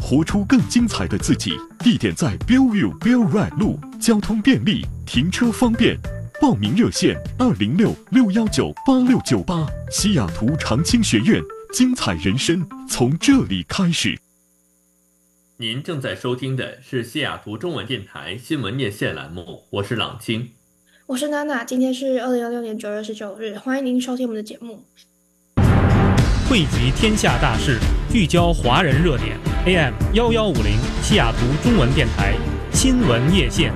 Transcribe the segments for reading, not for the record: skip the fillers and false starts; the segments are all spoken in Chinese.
活出更精彩的自己。地点在 Bellevue Bell Right 路，交通便利，停车方便。报名热线206-619-8698。西雅图长青学院，精彩人生从这里开始。 您正在收听的是西雅图中文电台新闻夜线栏目，我是朗青， 我是娜娜。今天是2016年9月19日，欢迎您收听我们的节目。 汇集天下大事，聚焦华人热点。AM 1150西雅图中文电台新闻夜线。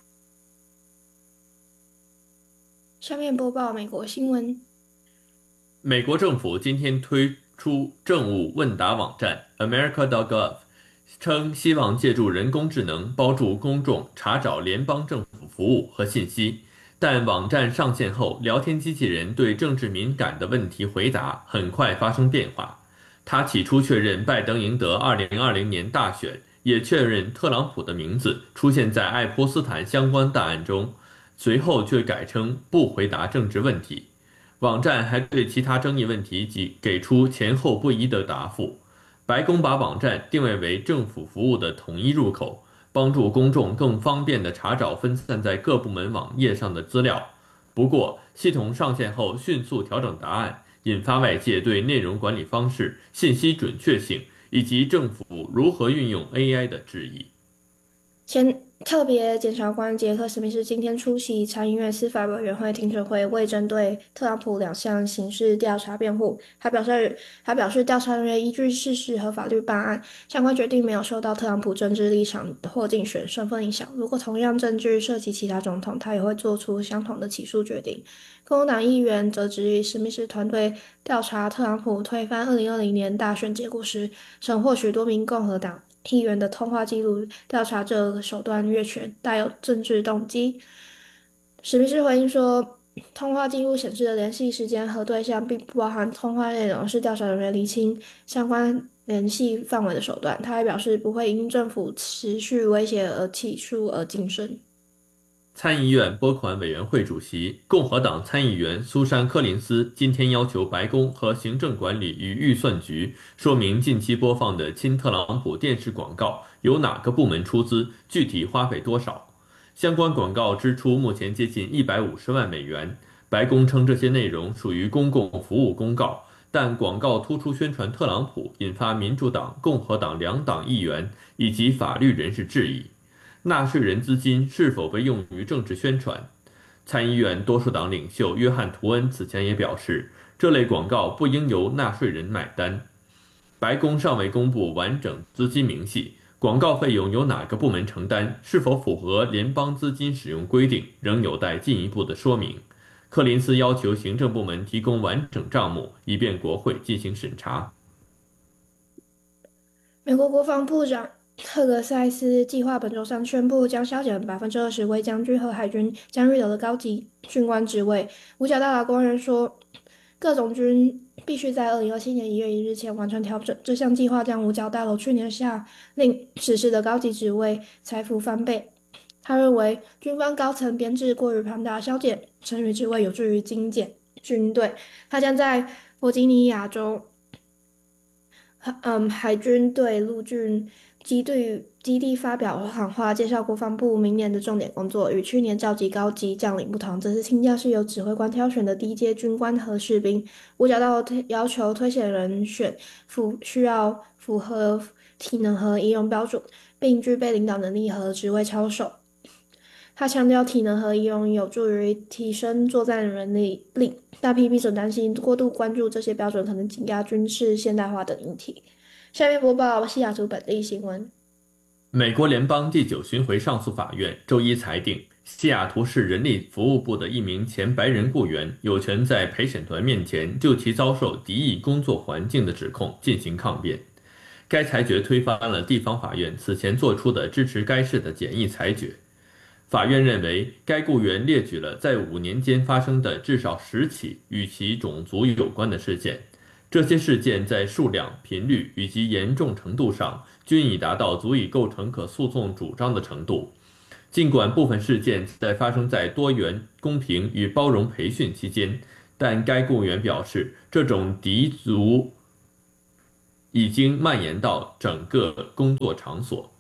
下面播报美国新闻。 美国政府今天推出政务问答网站 America.gov， 称希望借助人工智能帮助公众查找联邦政府服务和信息。但网站上线后，聊天机器人对政治敏感的问题回答很快发生变化。他起初确认拜登赢得2020年大选，也确认特朗普的名字出现在爱泼斯坦相关档案中，随后却改称不回答政治问题。网站还对其他争议问题给出前后不一的答复。白宫把网站定位为政府服务的统一入口，帮助公众更方便地查找分散在各部门网页上的资料。不过，系统上线后迅速调整答案，引发外界对内容管理方式、信息准确性以及政府如何运用 AI 的质疑。 前特别检察官杰克·史密斯今天出席参议院司法委员会听证会，为针对特朗普2项刑事调查辩护。他表示，调查人员依据事实和法律办案，相关决定没有受到特朗普政治立场或竞选身份影响。如果同样证据涉及其他总统，他也会做出相同的起诉决定。共和党议员则质疑史密斯团队调查特朗普推翻2020年大选结果时，曾获许多名共和党议员的通话记录，调查这个手段越权，带有政治动机。史密斯回应说，通话记录显示的联系时间和对象并不包含通话内容，是调查人员厘清相关联系范围的手段。他还表示不会因政府持续威胁而起诉而晋升。 参议院拨款委员会主席、共和党参议员苏珊·柯林斯今天要求白宫和行政管理与预算局说明近期播放的亲特朗普电视广告由哪个部门出资，具体花费多少。相关广告支出目前接近150万美元。白宫称这些内容属于公共服务公告，但广告突出宣传特朗普，引发民主党、共和党两党议员以及法律人士质疑。纳税人资金是否被用于政治宣传？参议院多数党领袖约翰·图恩此前也表示，这类广告不应由纳税人买单。白宫尚未公布完整资金明细，广告费用由哪个部门承担，是否符合联邦资金使用规定，仍有待进一步的说明。柯林斯要求行政部门提供完整账目，以便国会进行审查。 美国国防部长赫格塞斯计划本周三宣布将削减20%为将军和海军将预留的高级军官职位。五角大楼官员说，各种军必须在2027年1月1日前完成调整。这项计划将五角大楼去年下令实施的高级职位财富翻倍。他认为军方高层编制过于庞大，削减剩余职位有助于精简军队。他将在弗吉尼亚州海军对陆军基地发表喊话，介绍国防部明年的重点工作。与去年召集高级将领不同，这次请假是由指挥官挑选的低阶军官和士兵。五角大楼要求推选人选需要符合体能和仪容标准，并具备领导能力和职位操守。他强调体能和仪容有助于提升作战能力。大批笔者担心过度关注这些标准可能挤压军事现代化等议题。下面播报西雅图本地新闻。 美国联邦第9巡回上诉法院周一裁定，西雅图市人力服务部的一名前白人雇员有权在陪审团面前就其遭受敌意工作环境的指控进行抗辩。该裁决推翻了地方法院此前做出的支持该市的简易裁决。法院认为，该雇员列举了在5年间发生的至少10起与其种族有关的事件，这些事件在数量、频率以及严重程度上均已达到足以构成可诉讼主张的程度。尽管部分事件发生在多元、公平与包容培训期间，但该雇员表示，这种已经蔓延到整个工作场所。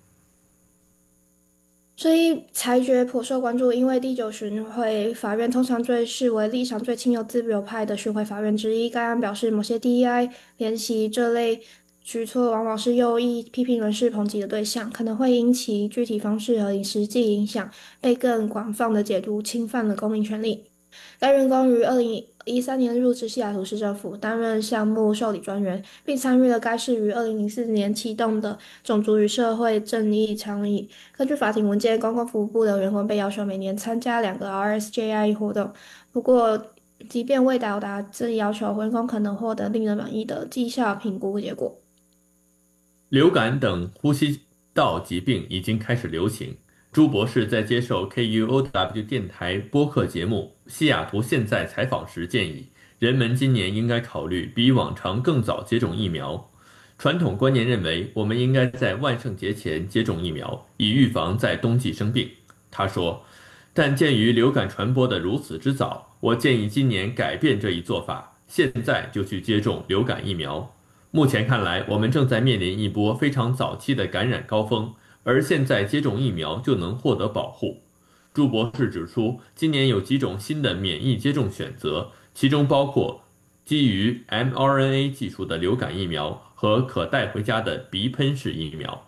这一裁决颇受关注，因为第9巡回法院通常被视为立场最亲右自由派的巡回法院之一。该案表示，某些 DEI 联席这类举措往往是右翼批评人士抨击的对象，可能会因其具体方式和实际影响被更广泛的解读侵犯了公民权利。该员工于2013年入职西雅图市政府，担任项目受理专员，并参与了该市于2004年启动的种族与社会正义倡议。根据法庭文件，公共服务部的员工被要求每年参加2个 RSJI 活动。不过，即便未到达这一要求，员工可能获得令人满意的绩效评估结果。 流感等呼吸道疾病已经开始流行。朱博士在接受 KUOW 电台播客节目《西雅图现在》采访时建议，人们今年应该考虑比往常更早接种疫苗。传统观念认为，我们应该在万圣节前接种疫苗，以预防在冬季生病。他说，但鉴于流感传播得如此之早，我建议今年改变这一做法，现在就去接种流感疫苗。目前看来，我们正在面临一波非常早期的感染高峰，而现在接种疫苗就能获得保护。朱博士指出，今年有几种新的免疫接种选择，其中包括基于 mRNA 技术的流感疫苗和可带回家的鼻喷式疫苗。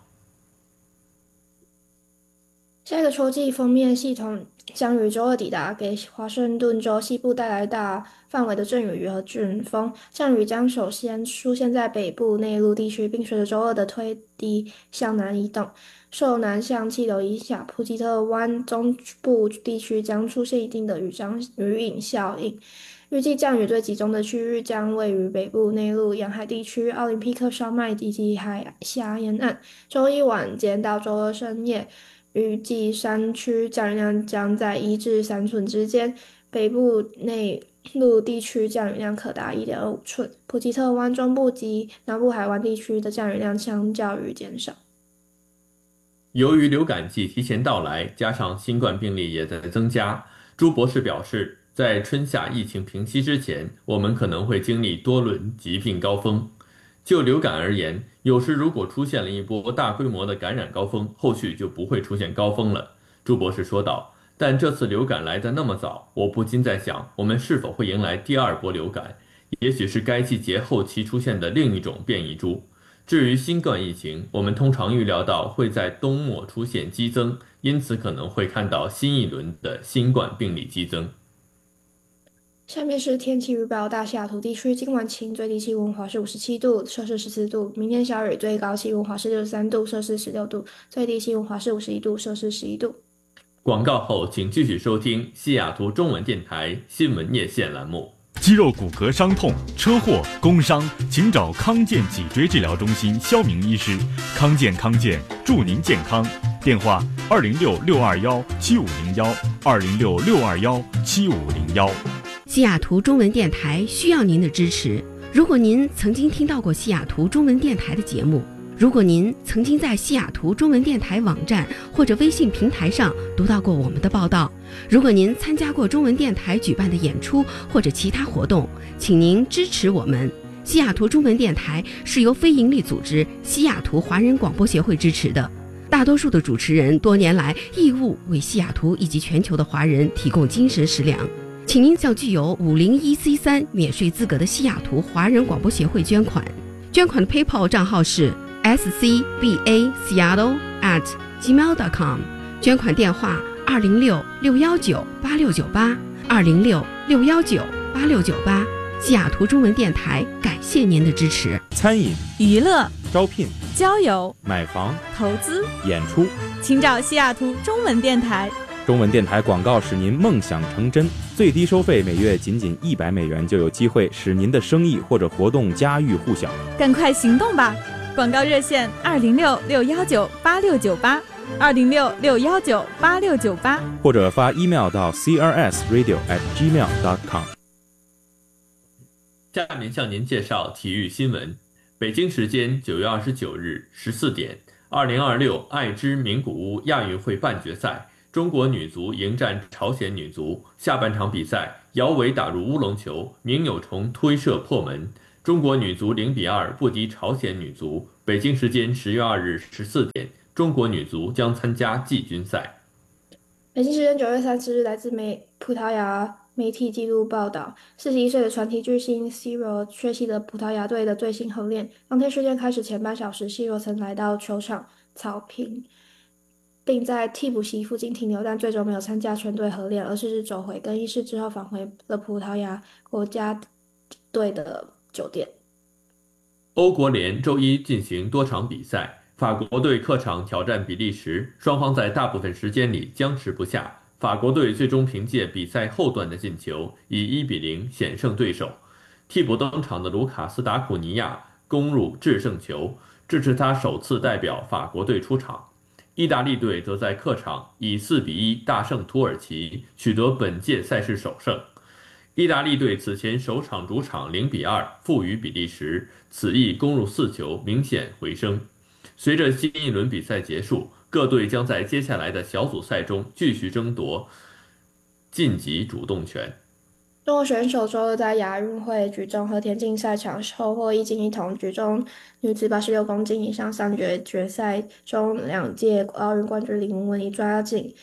下一个秋季封面系统将于周二抵达，给华盛顿州西部带来大范围的阵雨和飓风。降雨将首先出现在北部内陆地区，并随着周二的推低向南移动。受南向气流影响，普吉特湾中部地区将出现一定的雨影效应。预计降雨最集中的区域将位于北部内陆沿海地区、奥林匹克山脉以及海峡沿岸。周一晚间到周二深夜，预计山区降雨量将在1至3寸之间，北部内陆地区降雨量可达 1.25 寸，普吉特湾中部及南部海湾地区的降雨量相较于减少。 由于流感季提前到来，加上新冠病例也在增加，朱博士表示，在春夏疫情平息之前，我们可能会经历多轮疾病高峰。就流感而言，有时如果出现了一波大规模的感染高峰，后续就不会出现高峰了。朱博士说道，但这次流感来得那么早，我不禁在想，我们是否会迎来第2波流感？也许是该季节后期出现的另一种变异株。至于新冠疫情，我们通常预料到会在冬末出现激增，因此可能会看到新一轮的新冠病例激增。 下面是天气预报：大西雅图地区今晚晴，最低气温华氏57度，摄氏14度；明天小雨，最高气温华氏63度，摄氏16度，最低气温华氏51度，摄氏11度。 广告后，请继续收听西雅图中文电台新闻夜线栏目。 肌肉骨骼伤痛、车祸、工伤，请找康健脊椎治疗中心肖明医师。康健祝您健康。电话206-621-7501，206-621-7501。 西雅图中文电台需要您的支持。如果您曾经听到过西雅图中文电台的节目，如果您曾经在西雅图中文电台网站或者微信平台上读到过我们的报道，如果您参加过中文电台举办的演出或者其他活动，请您支持我们。西雅图中文电台是由非营利组织西雅图华人广播协会支持的，大多数的主持人多年来义务为西雅图以及全球的华人提供精神食粮。请您向具有501C3免税资格的西雅图华人广播协会捐款。捐款的 PayPal 账号是scbaseattle@gmail.com， 捐款电话206-619-8698 206-619-8698。西雅图中文电台感谢您的支持。 餐饮、 娱乐、 招聘、 交友、 买房、 投资、 演出， 请找西雅图中文电台。 中文电台广告使您梦想成真，最低收费每月仅$100，就有机会使您的生意或者活动家喻户晓。 赶快行动吧！广告热线206-619-8698 206-619-8698， 或者发 email 到 crsradio@gmail.com。 下面向您介绍体育新闻。北京时间9月29日14点，2026爱知名古屋亚运会半决赛，中国女足迎战朝鲜女足。下半场比赛，姚伟打入乌龙球，明友崇推射破门。 中国女足0-2不敌朝鲜女足。北京时间10月2日14点，中国女足将参加季军赛。 北京时间9月30日，来自葡萄牙媒体记录报道，41岁的传奇巨星 C 罗缺席了葡萄牙队的最新合练。当天事件开始前半小时，C 罗曾来到球场草坪，并在替补席附近停留，但最终没有参加全队合练，而是走回更衣室之后返回了葡萄牙国家队的酒店。 欧国联周一进行多场比赛。法国队客场挑战比利时，双方在大部分时间里僵持不下。法国队最终凭借比赛后段的进球，以1-0险胜对手。替补登场的卢卡斯·达库尼亚攻入制胜球，这是他首次代表法国队出场。意大利队则在客场以4-1大胜土耳其，取得本届赛事首胜。意大利队此前首场主场0-2负于比利时，此役攻入4球，明显回升。随着新一轮比赛结束，各队将在接下来的小组赛中继续争夺晋级主动权。 中国选手周二在亚运会举重和田径赛场收获1金1铜。举重女子86公斤以上三决赛中，2届奥运冠军李雯雯以抓紧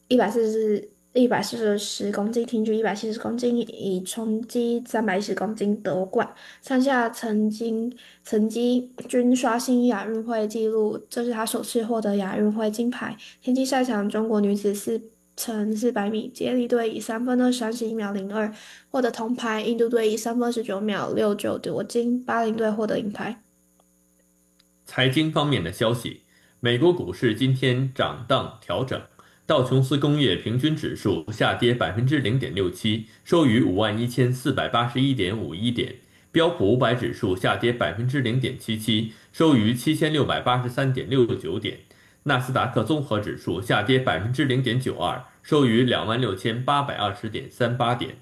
140公斤挺举170公斤以冲击310公斤夺冠，参下成绩均刷新亚运会纪录，这是她首次获得亚运会金牌。田径赛场，中国女子4×400米接力队以3分21秒02获得铜牌，印度队以3分19秒69夺金，巴林队获得银牌。 财经方面的消息，美国股市今天涨荡调整。道琼斯工业平均指数下跌0.67%，收于51481.51点；标普500指数下跌0.77%，收于7683.69点；纳斯达克综合指数下跌0.92%，收于26820.38点。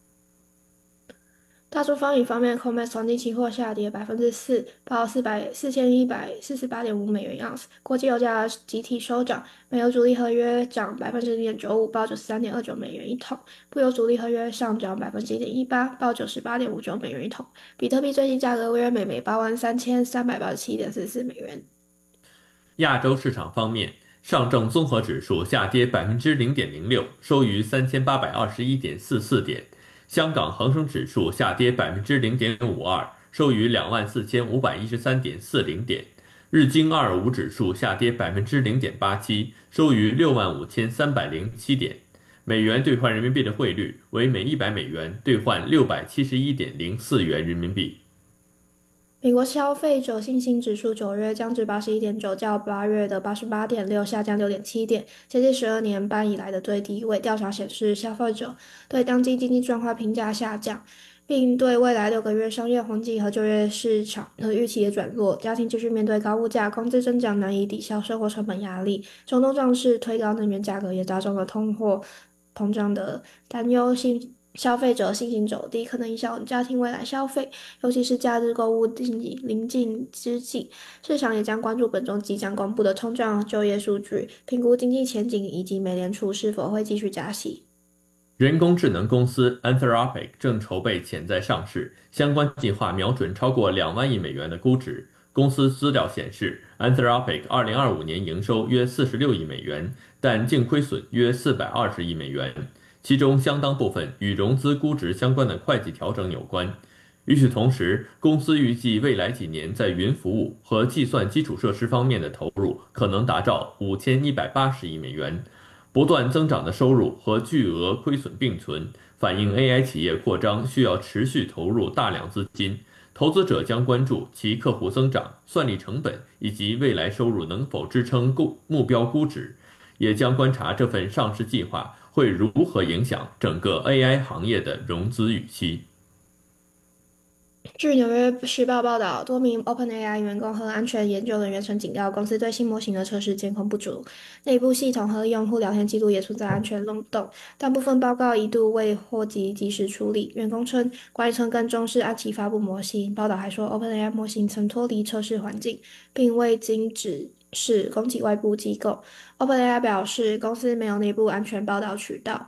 大宗商品方面 ，COMEX 黄金期货下跌4%，报4148.5美元盎司。国际油价集体收涨，美油主力合约涨0.95%，报93.29美元一桶；布油主力合约上涨1.18%，报98.59美元一桶。比特币最新价格约每枚83387.44美元。 亚洲市场方面，上证综合指数下跌0.06%，收于3821.44点。香港恒生指数下跌0.52%，收于24513.40点；日经225指数下跌0.87%，收于65307点。美元兑换人民币的汇率为每100美元兑换671.04元人民币。 美国消费者信心指数9月降至81.9，较8月的88.6下降6.7点，接近12年半以来的最低位。调查显示，消费者对当季经济状况评价下降，并对未来6个月商业环境和就业市场的预期也转弱。家庭继续面对高物价，工资增长难以抵消生活成本压力。中东战事推高能源价格，也加重了通货膨胀的担忧。消费者信心走低，可能影响家庭未来消费，尤其是假日购物临近之际。市场也将关注本周即将公布的通胀和就业数据，评估经济前景以及美联储是否会继续加息。 人工智能公司 Anthropic 正筹备潜在上市，相关计划瞄准超过2万亿美元的估值。公司资料显示 ，Anthropic 2025年营收约46亿美元，但净亏损约420亿美元。其中相当部分与融资估值相关的会计调整有关。与此同时，公司预计未来几年在云服务和计算基础设施方面的投入可能达到5180亿美元。不断增长的收入和巨额亏损并存，反映 AI 企业扩张需要持续投入大量资金。投资者将关注其客户增长、算力成本以及未来收入能否支撑目标估值，也将观察这份上市计划会如何影响整个 AI 行业的融资预期。 据纽约时报报道，多名 OpenAI 员工和安全研究人员曾警告公司对新模型的测试监控不足，内部系统和用户聊天记录也存在安全漏洞，但部分报告一度未获及时处理。员工称，管理层更重视按期发布模型。报道还说 ，OpenAI 模型曾脱离测试环境，并未经是攻击外部机构。OpenAI 表示，公司没有内部安全报告渠道，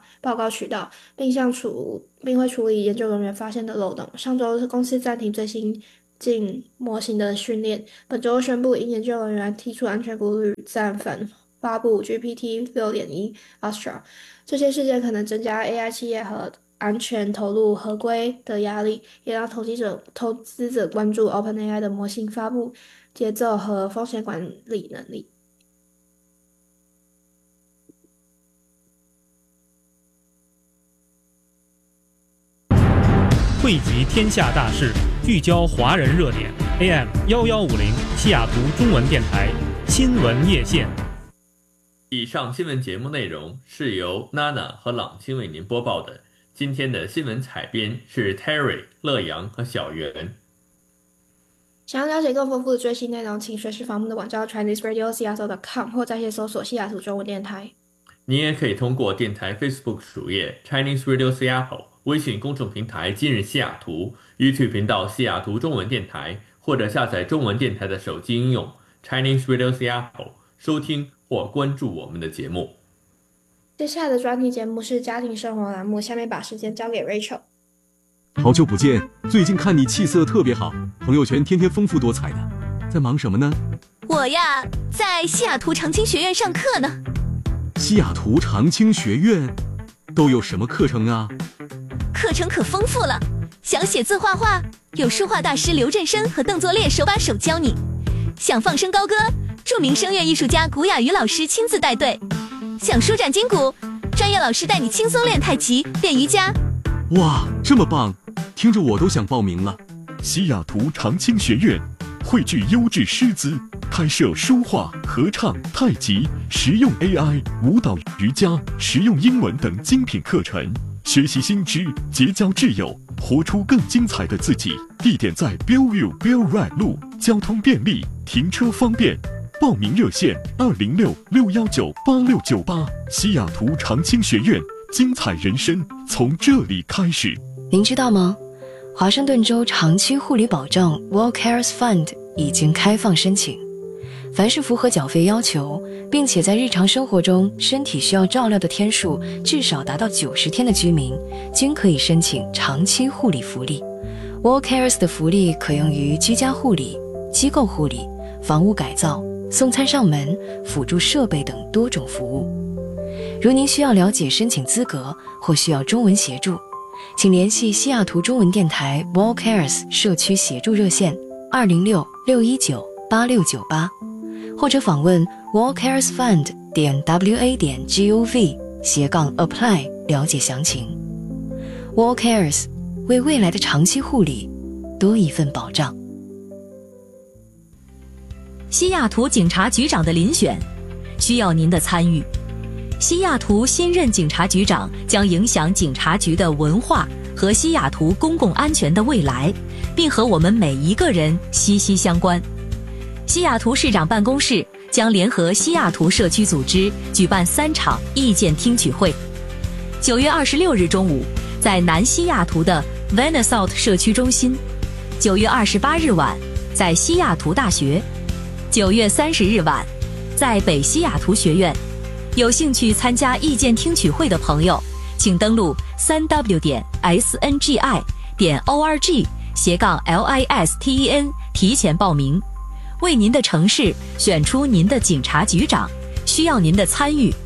并会处理研究人员发现的漏洞。上周，公司暂停最新模型的训练，本周宣布因研究人员提出安全顾虑，暂缓发布 GPT 6.1 Astra。这些事件可能增加 AI 企业和安全投入合规的压力，也让投资者关注 OpenAI 的模型发布节奏和风险管理能力。 汇集天下大事，聚焦华人热点。AM 1150西雅图中文电台新闻夜线。 以上新闻节目内容是由娜娜和朗青为您播报的。今天的新闻采编是 Terry、乐阳和小袁。 想要了解更丰富的最新内容，请随时访问的网站 ChineseRadioSeattle.com 或在线搜索西雅图中文电台。 您也可以通过电台 Facebook 主页 Chinese Radio Seattle、微信公众平台今日西雅图、YouTube 频道西雅图中文电台，或者下载中文电台的手机应用 Chinese Radio Seattle 收听或关注我们的节目。 接下来的专题节目是家庭生活栏目，下面把时间交给 Rachel。 好久不见，最近看你气色特别好，朋友圈天天丰富多彩的，在忙什么呢？ 我呀，在西雅图长青学院上课呢。 西雅图长青学院都有什么课程啊？ 课程可丰富了，想写字画画，有书画大师刘振生和邓作烈手把手教你；想放声高歌，著名声乐艺术家古雅瑜老师亲自带队；想舒展筋骨，专业老师带你轻松练太极、练瑜伽。 哇，这么棒，听着我都想报名了。 西雅图长青学院汇聚优质师资，开设书画、合唱、太极、实用 AI、舞蹈、瑜伽、实用英文等精品课程，学习新知，结交挚友，活出更精彩的自己。地点在 Bellevue Bell Ride 路，交通便利，停车方便。报名热线206-619-8698。西雅图长青学院，精彩人生从这里开始。 您知道吗？华盛顿州长期护理保障 WellCares Fund 已经开放申请，凡是符合缴费要求，并且在日常生活中身体需要照料的天数至少达到90天的居民，均可以申请长期护理福利。WellCares 的福利可用于居家护理、机构护理、房屋改造、送餐上门、辅助设备等多种服务。如您需要了解申请资格或需要中文协助，请联系西雅图中文电台 WellCares 社区协助热线206-619-8698，或者访问 wellcaresfund.wa.gov/apply 了解详情。WellCares 为未来的长期护理多一份保障。 西雅图警察局长的遴选需要您的参与。西雅图新任警察局长将影响警察局的文化和西雅图公共安全的未来，并和我们每一个人息息相关。西雅图市长办公室将联合西雅图社区组织举办3场意见听取会。9月26日中午在南西雅图的 Vanassault 社区中心，9月28日晚在西雅图大学，9月30日晚在北西雅图学院。有兴趣参加意见听取会的朋友，请登录3w.sngi.org/listen 提前报名，为您的城市选出您的警察局长，需要您的参与。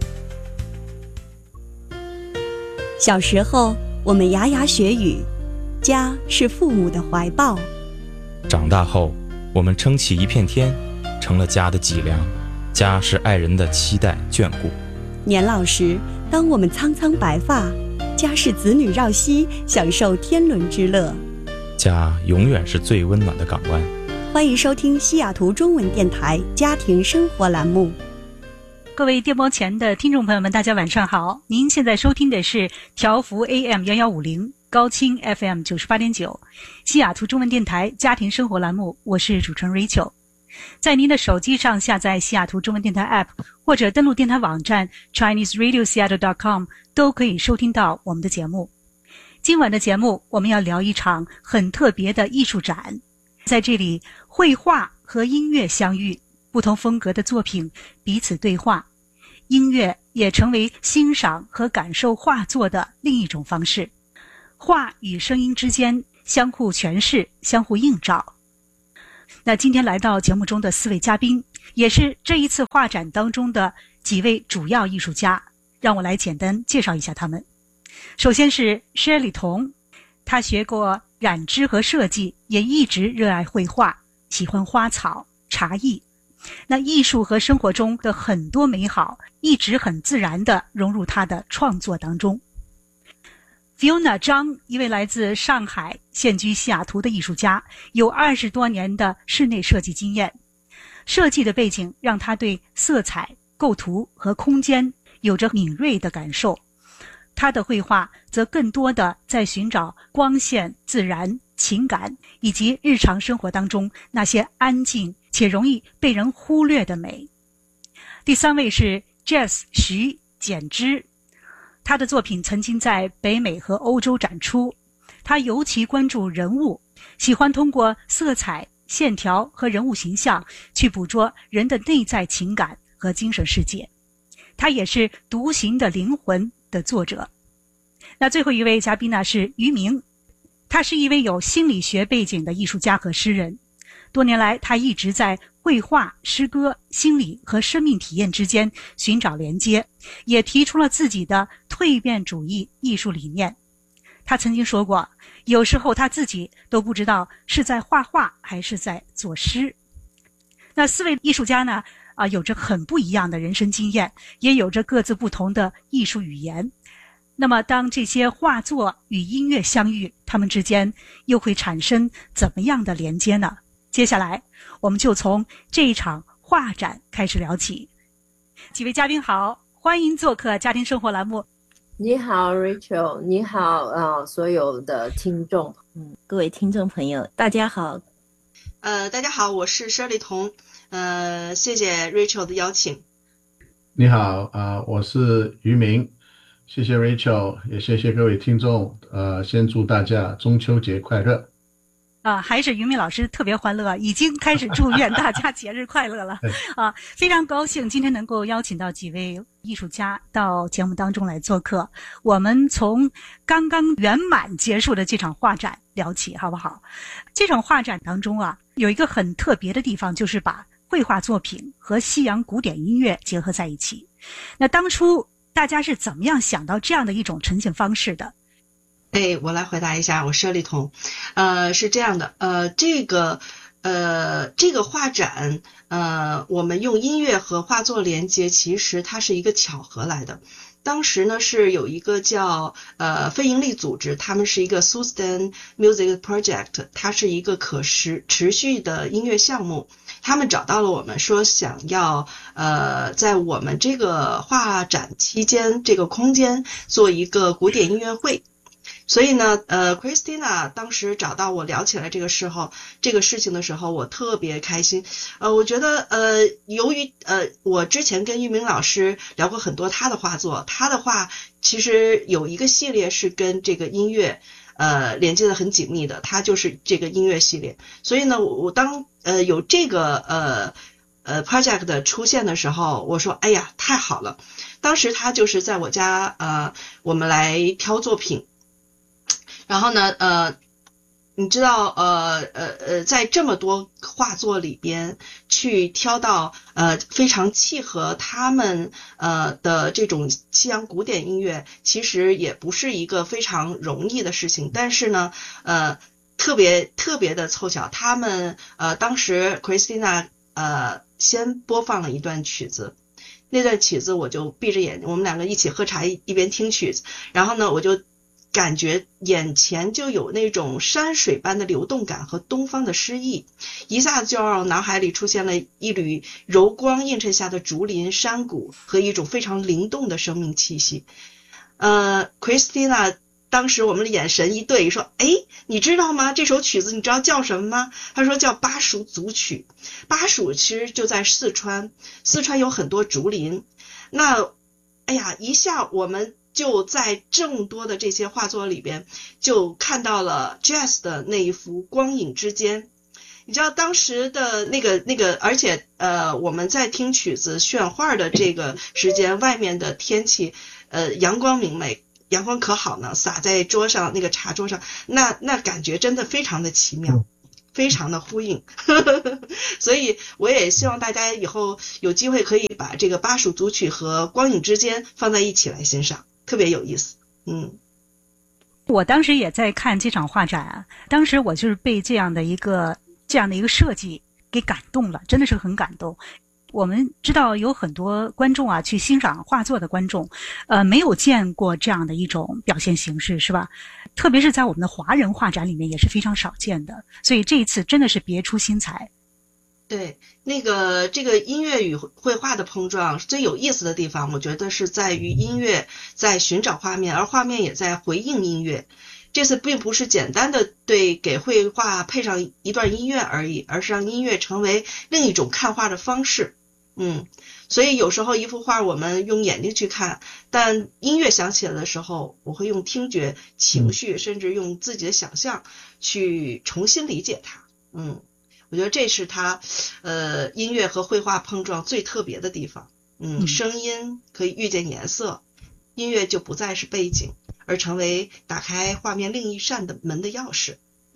小时候，我们牙牙学语，家是父母的怀抱； 长大后，我们撑起一片天，成了家的脊梁。家是爱人的期待眷顾。 年老时，当我们苍苍白发，家是子女绕膝，享受天伦之乐。 家永远是最温暖的港湾。 欢迎收听西雅图中文电台家庭生活栏目。 各位电波前的听众朋友们，大家晚上好！您现在收听的是调幅 AM1150、高清 FM 98.9，西雅图中文电台家庭生活栏目，我是主持人 Rachel。在您的手机上下载西雅图中文电台 App， 或者登录电台网站 ChineseRadioSeattle.com， 都可以收听到我们的节目。今晚的节目，我们要聊一场很特别的艺术展，在这里，绘画和音乐相遇， 不同风格的作品彼此对话，音乐也成为欣赏和感受画作的另一种方式。画与声音之间相互诠释，相互映照。那今天来到节目中的4位嘉宾，也是这一次画展当中的几位主要艺术家，让我来简单介绍一下他们。首先是施丽彤，她学过染织和设计，也一直热爱绘画，喜欢花草、茶艺。那艺术和生活中的很多美好，一直很自然地融入她的创作当中。Fiona 张，一位来自上海、现居西雅图的艺术家，有20多年的室内设计经验。设计的背景让她对色彩、构图和空间有着敏锐的感受。他的绘画则更多的在寻找光线、自然、情感以及日常生活当中那些安静且容易被人忽略的美。第3位是 Jess 徐简之，他的作品曾经在北美和欧洲展出。他尤其关注人物，喜欢通过色彩、线条和人物形象去捕捉人的内在情感和精神世界。他也是《独行的灵魂》的作者。那最后一位嘉宾呢是于明，他是一位有心理学背景的艺术家和诗人。多年来，他一直在绘画、诗歌、心理和生命体验之间寻找连接，也提出了自己的蜕变主义艺术理念。他曾经说过，有时候他自己都不知道是在画画还是在作诗。那4位艺术家呢有着很不一样的人生经验，也有着各自不同的艺术语言。那么当这些画作与音乐相遇，它们之间又会产生怎么样的连接呢？接下来我们就从这一场画展开始聊起。几位嘉宾好，欢迎做客家庭生活栏目。 你好 Rachel， 你好所有的听众，各位听众朋友大家好。 大家好，我是施丽彤，谢谢 Rachel 的邀请。 你好我是于明，谢谢 Rachel， 也谢谢各位听众，先祝大家中秋节快乐。 还是于明老师特别欢乐，已经开始祝愿大家节日快乐了非常高兴今天能够邀请到几位艺术家到节目当中来做客。我们从刚刚圆满结束的这场画展聊起好不好？这场画展当中有一个很特别的地方，就是把绘画作品和西洋古典音乐结合在一起。那当初大家是怎么样想到这样的一种呈现方式的？ 我来回答一下，我施丽彤。是这样的，这个画展，我们用音乐和画作连接，其实它是一个巧合来的。当时呢是有一个叫非营利组织，他们是一个 Sustain Music Project， 它是一个持续的音乐项目。他们找到了我们，说想要在我们这个画展期间这个空间做一个古典音乐会。所以呢Christina 当时找到我聊起来这个事情的时候，我特别开心。我觉得由于我之前跟玉明老师聊过很多他的画作，他的画其实有一个系列是跟这个音乐连接的很紧密的，它就是这个音乐系列。所以呢我当有这个project 的出现的时候，我说哎呀太好了。当时他就是在我家我们来挑作品。然后呢你知道在这么多画作里边去挑到非常契合他们的这种西洋古典音乐，其实也不是一个非常容易的事情。但是呢特别的凑巧，他们当时 Christina 先播放了一段曲子。那段曲子我就闭着眼，我们两个一起喝茶一边听曲子，然后呢我就感觉眼前就有那种山水般的流动感和东方的诗意，一下子就让我脑海里出现了一缕柔光映衬下的竹林山谷和一种非常灵动的生命气息。Christina 当时我们的眼神一对，说你知道吗？这首曲子你知道叫什么吗？他说叫巴蜀组曲。巴蜀其实就在四川有很多竹林。那一下我们就在众多的这些画作里边就看到了 Jazz 的那一幅光影之间， 你知道当时的那个，而且我们在听曲子炫画的这个时间，外面的天气阳光明媚，阳光可好呢，洒在桌上那个茶桌上，那感觉真的非常的奇妙，非常的呼应。所以我也希望大家以后有机会可以把这个巴蜀组曲和光影之间放在一起来欣赏，特别有意思。 我当时也在看这场画展，当时我就是被这样的一个设计给感动了，真的是很感动。我们知道有很多观众啊，去欣赏画作的观众，没有见过这样的一种表现形式，是吧？特别是在我们的华人画展里面也是非常少见的，所以这一次真的是别出心裁。 对，这个音乐与绘画的碰撞最有意思的地方，我觉得是在于音乐在寻找画面，而画面也在回应音乐。这次并不是简单的给绘画配上一段音乐而已，而是让音乐成为另一种看画的方式。所以有时候一幅画我们用眼睛去看，但音乐响起来的时候，我会用听觉、情绪，甚至用自己的想象去重新理解它。我觉得这是它音乐和绘画碰撞最特别的地方。声音可以遇见颜色，音乐就不再是背景，而成为打开画面另一扇的门的钥匙。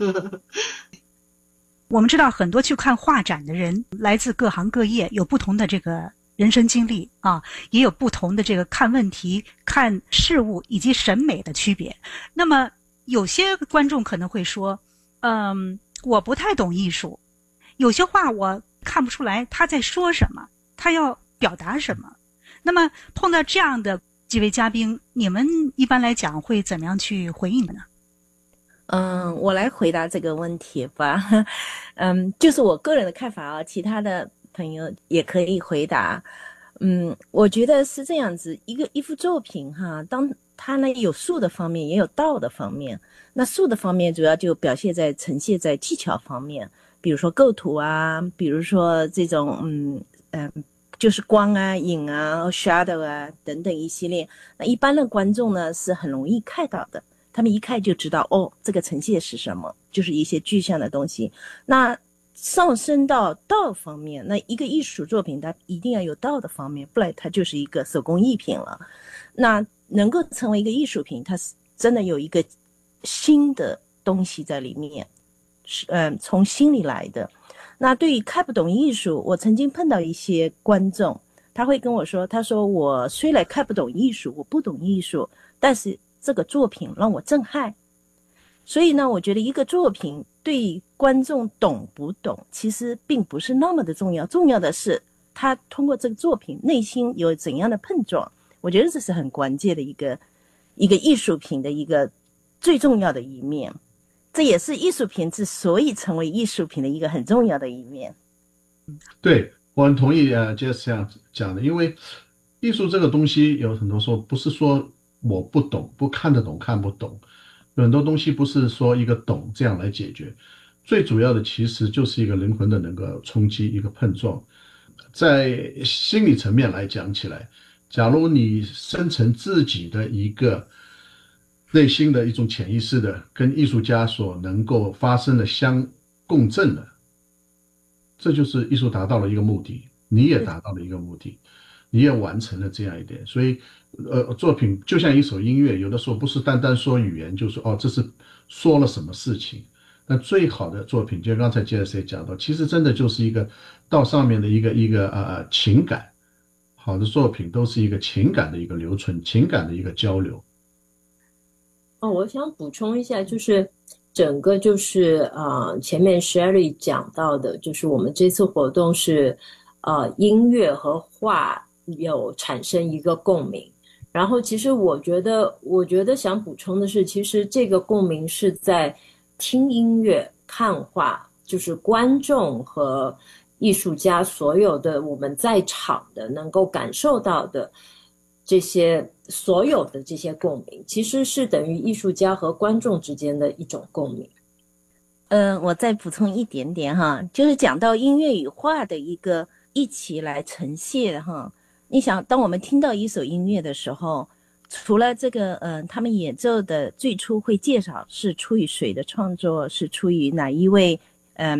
我们知道很多去看画展的人来自各行各业，有不同的这个人生经历啊，也有不同的这个看问题、看事物以及审美的区别。那么有些观众可能会说，我不太懂艺术，有些话我看不出来他在说什么，他要表达什么。那么碰到这样的几位嘉宾，你们一般来讲会怎么样去回应的呢？ 我来回答这个问题吧。就是我个人的看法啊，其他的朋友也可以回答。我觉得是这样子，一幅作品哈，当它呢有术的方面，也有道的方面。那术的方面主要就呈现在技巧方面，比如说构图啊，比如说这种就是光啊、影啊、shadow 啊等等一系列。那一般的观众呢是很容易看到的。他们一看就知道，这个呈现是什么，就是一些具象的东西。那上升到道方面，那一个艺术作品它一定要有道的方面，不然它就是一个手工艺品了。那能够成为一个艺术品，它是真的有一个新的东西在里面，从心里来的。那对于看不懂艺术，我曾经碰到一些观众，他会跟我说，他说我虽然看不懂艺术，我不懂艺术，但是这个作品让我震撼。所以呢，我觉得一个作品对观众懂不懂其实并不是那么的重要，重要的是他通过这个作品内心有怎样的碰撞。我觉得这是很关键的一个艺术品的一个最重要的一面，这也是艺术品之所以成为艺术品的一个很重要的一面。 对，我很同意Jess 这样讲的，因为艺术这个东西有很多说不是说我不懂，不看得懂看不懂，有很多东西不是说一个懂这样来解决，最主要的其实就是一个灵魂的那个冲击，一个碰撞。在心理层面来讲起来，假如你生成自己的一个内心的一种潜意识的跟艺术家所能够发生的相共振的，这就是艺术达到了一个目的，你也达到了一个目的，你也完成了这样一点。所以作品就像一首音乐，有的时候不是单单说语言，就是这是说了什么事情。那最好的作品，就刚才 JS 讲到，其实真的就是一个到上面的一个情感。好的作品都是一个情感的一个留存，情感的一个交流。 我想补充一下，就是整个就是前面 Sherry 讲到的，就是我们这次活动是音乐和画有产生一个共鸣。然后其实我觉得想补充的是，其实这个共鸣是在听音乐、看画，就是观众和艺术家所有的我们在场的能够感受到的这些所有的这些共鸣，其实是等于艺术家和观众之间的一种共鸣。我再补充一点点哈，就是讲到音乐与画的一起来呈现哈。你想，当我们听到一首音乐的时候，除了这个他们演奏的最初会介绍是出于谁的创作，是出于哪一位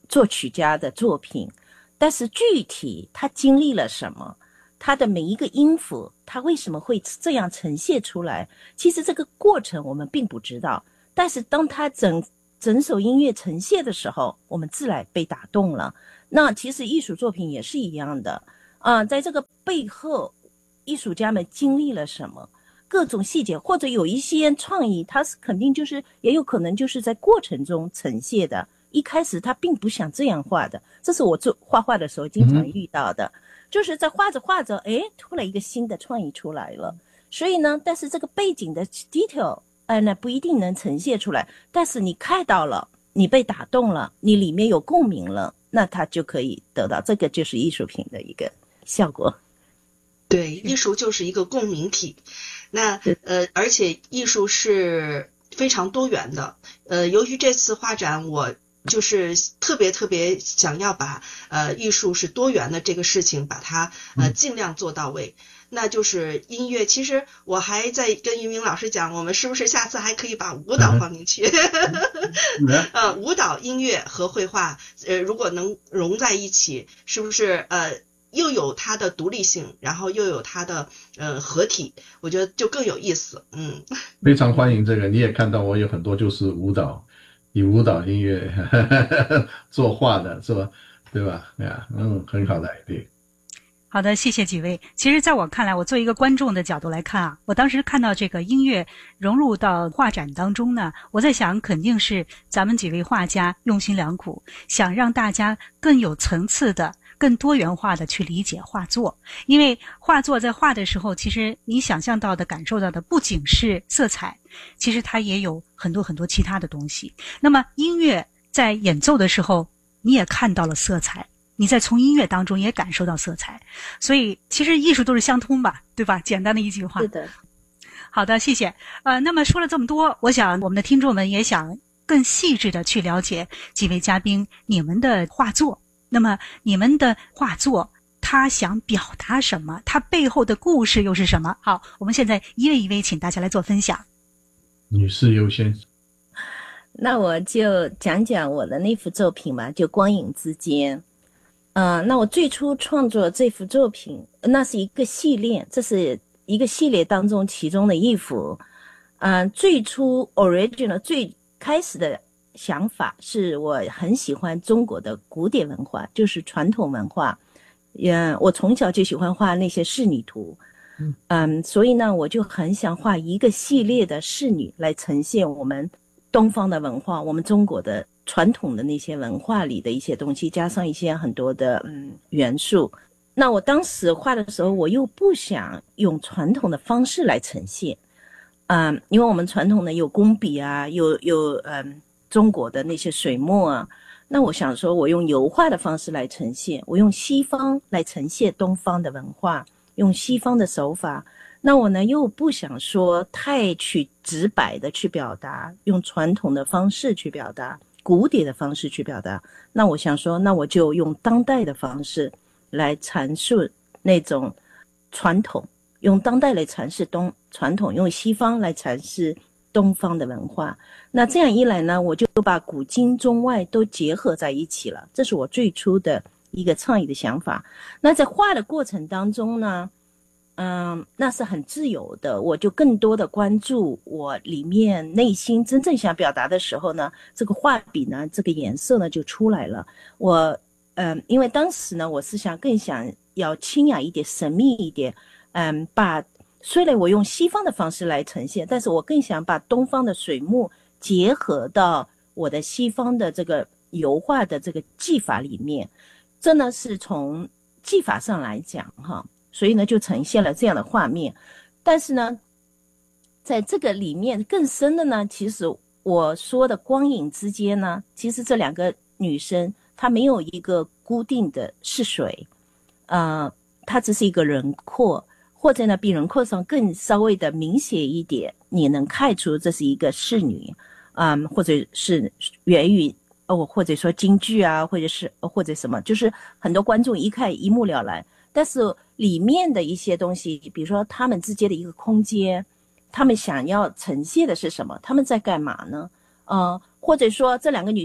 作曲家的作品，但是具体他经历了什么，他的每一个音符，他为什么会这样呈现出来，其实这个过程我们并不知道，但是当他整首音乐呈现的时候，我们自然被打动了。那其实艺术作品也是一样的在这个背后艺术家们经历了什么，各种细节，或者有一些创意，它是肯定就是也有可能就是在过程中呈现的，一开始他并不想这样画的，这是我画画的时候经常遇到的，就是在画着画着突然一个新的创意出来了。所以呢，但是这个背景的 detail那不一定能呈现出来，但是你看到了，你被打动了，你里面有共鸣了，那它就可以得到，这个就是艺术品的一个效果。 对，艺术就是一个共鸣体。那而且艺术是非常多元的。由于这次画展，我就是特别想要把艺术是多元的这个事情把它尽量做到位。那就是音乐，其实我还在跟于明老师讲，我们是不是下次还可以把舞蹈放进去舞蹈、音乐和绘画如果能融在一起，是不是又有它的独立性，然后又有它的合体，我觉得就更有意思。 非常欢迎这个。你也看到我有很多就是舞蹈，以舞蹈音乐做画的，做对吧？很好的 idea。 好的，谢谢几位。其实在我看来，我作为一个观众的角度来看啊，我当时看到这个音乐融入到画展当中呢，我在想肯定是咱们几位画家用心良苦，想让大家更有层次的更多元化的去理解画作。因为画作在画的时候，其实你想象到的感受到的不仅是色彩，其实它也有很多很多其他的东西。那么音乐在演奏的时候，你也看到了色彩，你在从音乐当中也感受到色彩，所以其实艺术都是相通吧，对吧？简单的一句话。 是的。 好的，谢谢。那么说了这么多，我想我们的听众们也想更细致的去了解几位嘉宾你们的画作。那么你们的画作他想表达什么？他背后的故事又是什么？好，我们现在一位一位请大家来做分享。 女士优先。 那我就讲讲我的那幅作品吧，就光影之间。那我最初创作这幅作品，那是一个系列，这是一个系列当中其中的一幅。最初 original 最开始的想法是我很喜欢中国的古典文化，就是传统文化。我从小就喜欢画那些仕女图。所以呢，我就很想画一个系列的仕女来呈现我们东方的文化，我们中国的传统的那些文化里的一些东西，加上一些很多的元素。那我当时画的时候，我又不想用传统的方式来呈现，因为我们传统的有工笔啊，有中国的那些水墨啊。那我想说，我用油画的方式来呈现，我用西方来呈现东方的文化，用西方的手法。那我呢又不想说太去直白的去表达，用传统的方式去表达，古典的方式去表达。那我想说，那我就用当代的方式来阐述那种传统，用当代来阐释传统，用西方来阐释东方的文化。那这样一来呢，我就把古今中外都结合在一起了，这是我最初的一个创意的想法。那在画的过程当中呢，那是很自由的，我就更多的关注我里面内心真正想表达的时候呢，这个画笔呢，这个颜色呢就出来了。因为当时呢，我是更想要清雅一点，神秘一点，虽然我用西方的方式来呈现，但是我更想把东方的水墨结合到我的西方的这个油画的这个技法里面。这呢是从技法上来讲所以呢就呈现了这样的画面。但是呢，在这个里面更深的呢，其实我说的光影之间呢，其实这两个女生她没有一个固定的是谁，她只是一个轮廓，或者呢比轮廓上更稍微的明显一点，你能看出这是一个仕女，或者是源于或者说京剧啊，或者什么，就是很多观众一看一目了然。但是里面的一些东西，比如说他们之间的一个空间，他们想要呈现的是什么，他们在干嘛呢？或者说这两个女生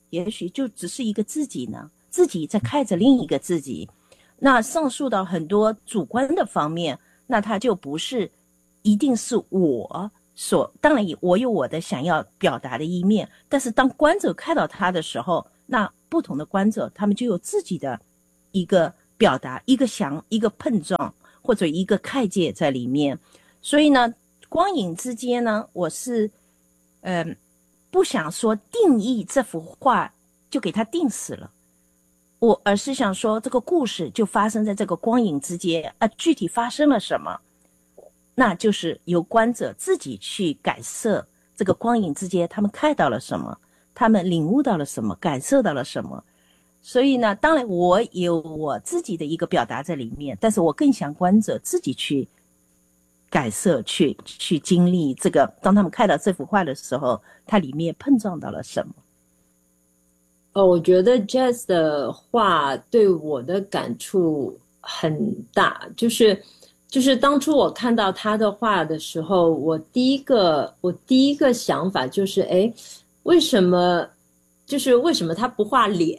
也许就只是一个自己呢，自己在看着另一个自己。那上溯到很多主观的方面，那它就不是一定是我所，当然我有我的想要表达的一面，但是当观者看到它的时候，那不同的观者他们就有自己的一个表达，一个碰撞或者一个看见在里面。所以呢，光影之间呢，我是不想说定义这幅画就给它定死了，而是想说这个故事就发生在这个光影之间具体发生了什么，那就是由观者自己去感受这个光影之间他们看到了什么，他们领悟到了什么，感受到了什么。所以呢，当然我有我自己的一个表达在里面，但是我更想观者自己去感受，去经历这个，当他们看到这幅画的时候，它里面碰撞到了什么。 我觉得 Jazz 的画对我的感触很大，就是当初我看到他的画的时候，我第一个想法就是为什么他不画脸？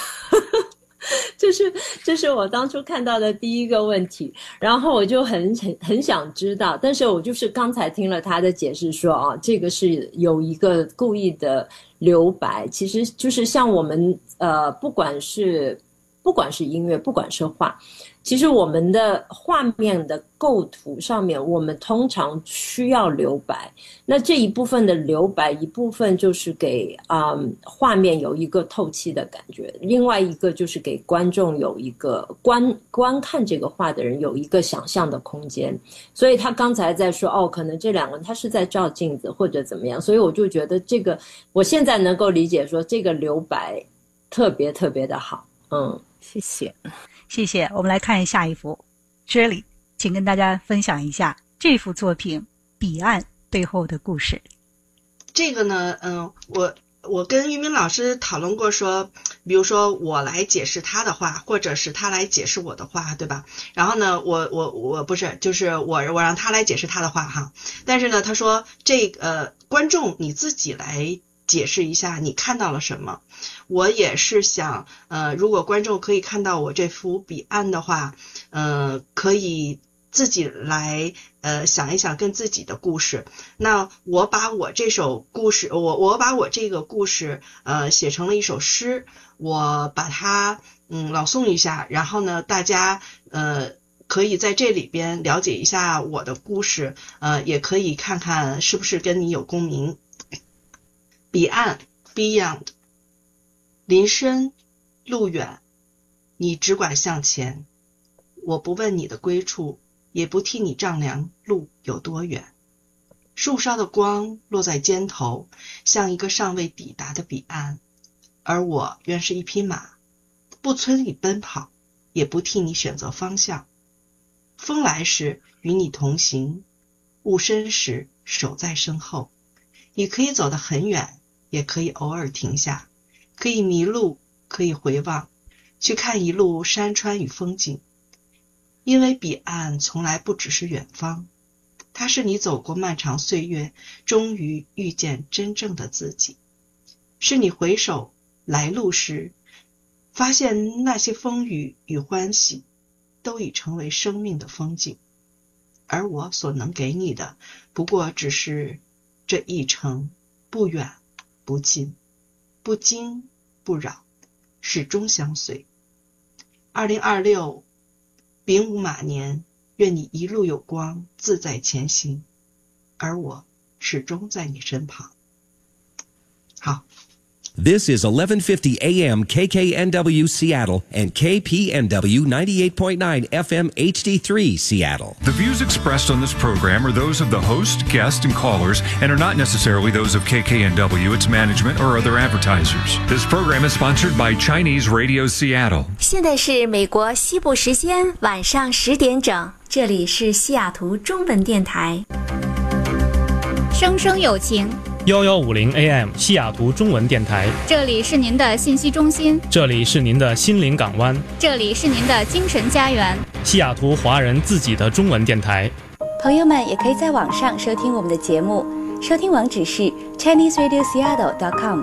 这是我当初看到的第一个问题，然后我就很想知道，但是我就是刚才听了他的解释说这个是有一个故意的留白，其实就是像我们不管是音乐，不管是画，其实我们的画面的构图上面，我们通常需要留白。那这一部分的留白，一部分就是给画面有一个透气的感觉，另外一个就是给观众有一个观看这个画的人有一个想象的空间。所以他刚才在说可能这两个人他是在照镜子或者怎么样，所以我就觉得这个我现在能够理解说这个留白特别特别的好。 谢谢。 谢谢。我们来看下一幅 Shirley， 请跟大家分享一下这幅作品《彼岸》背后的故事。 这个呢，我跟玉明老师讨论过说，比如说我来解释他的话，或者是他来解释我的话，对吧？然后呢，我不是，就是我让他来解释他的话哈。但是呢，他说观众你自己来解释一下你看到了什么。我也是想如果观众可以看到我这幅彼岸的话，可以自己来想一想跟自己的故事。那我把我这首故事，我把我这个故事写成了一首诗，我把它朗诵一下，然后呢大家可以在这里边了解一下我的故事，也可以看看是不是跟你有共鸣。彼岸 Beyond， 林深路远，你只管向前，我不问你的归处，也不替你丈量路有多远。树梢的光落在肩头，像一个尚未抵达的彼岸，而我原是一匹马，不催你奔跑，也不替你选择方向。风来时与你同行，雾深时守在身后。你可以走得很远，也可以偶尔停下，可以迷路，可以回望，去看一路山川与风景。因为彼岸从来不只是远方，它是你走过漫长岁月，终于遇见真正的自己。是你回首来路时，发现那些风雨与欢喜都已成为生命的风景，而我所能给你的不过只是这一程，不远不近，不惊不扰，始终相随。2026丙午马年，愿你一路有光，自在前行，而我始终在你身旁。好。 This is 1150 AM KKNW Seattle and KPNW 98.9 FM HD3 Seattle. The views expressed on this program are those of the host, guest, and callers and are not necessarily those of KKNW, its management, or other advertisers. This program is sponsored by Chinese Radio Seattle. 现在是美国西部时间晚上10点整，这里是西雅图中文电台。 声声有情。 1150 AM 西雅图中文电台， 这里是您的信息中心， 这里是您的心灵港湾， 这里是您的精神家园， 西雅图华人自己的中文电台。 朋友们也可以在网上收听我们的节目，收听网址是 ChineseRadioSeattle.com，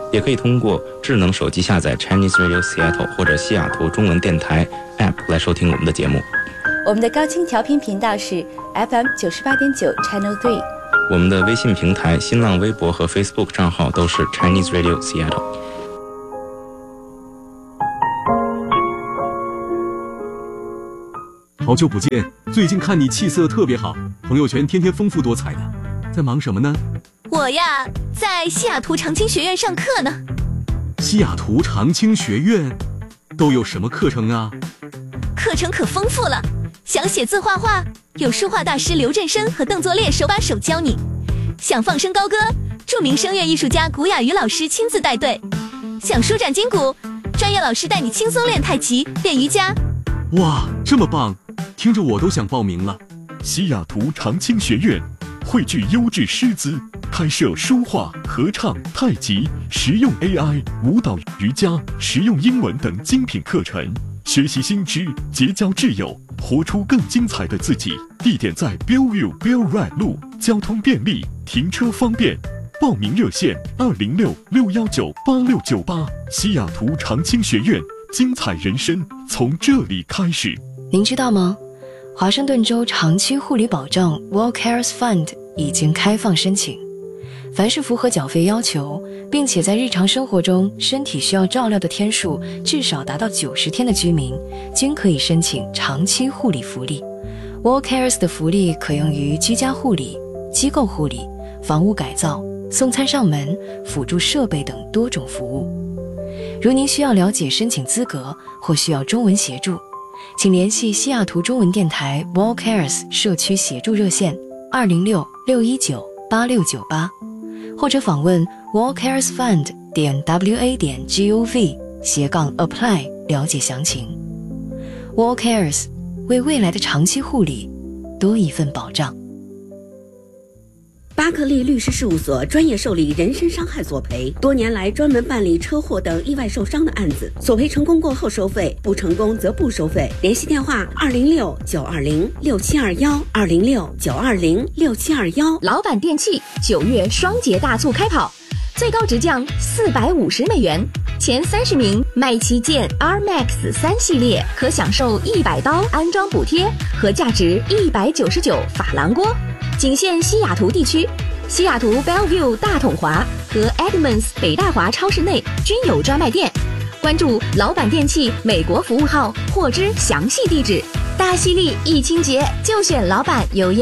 也可以通过智能手机下载 Chinese Radio Seattle 或者西雅图中文电台 App 来收听我们的节目。 我们的高清调频频道是 FM 98.9 Channel 3。 我们的微信平台、新浪微博和 Facebook 账号都是 Chinese Radio Seattle。 好久不见，最近看你气色特别好，朋友圈天天丰富多彩的，在忙什么呢？ 我呀，在西雅图长青学院上课呢。 西雅图长青学院都有什么课程啊？ 课程可丰富了，想写字画画，有书画大师刘振声和邓作烈手把手教你；想放声高歌，著名声乐艺术家古雅瑜老师亲自带队；想舒展筋骨，专业老师带你轻松练太极、练瑜伽。 哇，这么棒！听着我都想报名了。 西雅图长青学院汇聚优质师资，开设书画、合唱、太极、实用 AI、舞蹈、瑜伽、实用英文等精品课程，学习新知，结交挚友，活出更精彩的自己。地点在 Bellevue Bell Ride 路，交通便利，停车方便。报名热线206-619-8698。西雅图长青学院，精彩人生从这里开始。 您知道吗？华盛顿州长期护理保障 WellCares Fund 已经开放申请，凡是符合缴费要求，并且在日常生活中身体需要照料的天数至少达到90天的居民，均可以申请长期护理福利。WellCares 的福利可用于居家护理、机构护理、房屋改造、送餐上门、辅助设备等多种服务。如您需要了解申请资格或需要中文协助，请联系西雅图中文电台 WellCares 社区协助热线206-619-8698，或者访问 wellcaresfund.wa.gov/apply 了解详情。WellCares 为未来的长期护理多一份保障。 巴克利律师事务所专业受理人身伤害索赔，多年来专门办理车祸等意外受伤的案子，索赔成功过后收费，不成功则不收费。联系电话206-920-6721，206-920-6721。 老板电器9月双节大促开跑，最高直降$450，前30名买旗舰 R-Max 3系列可享受100刀安装补贴和价值199珐琅锅。仅限西雅图地区，西雅图 Bellevue 大统华和 Edmonds 北大华超市内均有专卖店。关注老板电器美国服务号获知详细地址。大犀利疫情节就选老板有